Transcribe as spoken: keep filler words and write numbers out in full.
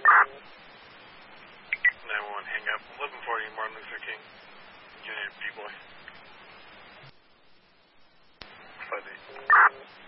nine one one, hang up. eleven forty, Martin Luther King, Junior B-Boy. five eight.